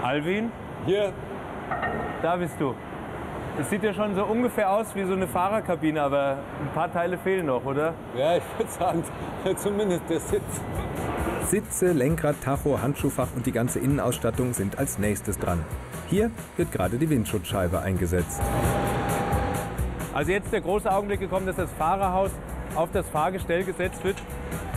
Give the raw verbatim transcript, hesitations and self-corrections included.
Alvin? Hier. Da bist du. Das sieht ja schon so ungefähr aus wie so eine Fahrerkabine, aber ein paar Teile fehlen noch, oder? Ja, ich würde sagen, zumindest der Sitz. Sitze, Lenkrad, Tacho, Handschuhfach und die ganze Innenausstattung sind als nächstes dran. Hier wird gerade die Windschutzscheibe eingesetzt. Also jetzt der große Augenblick gekommen, dass das Fahrerhaus auf das Fahrgestell gesetzt wird.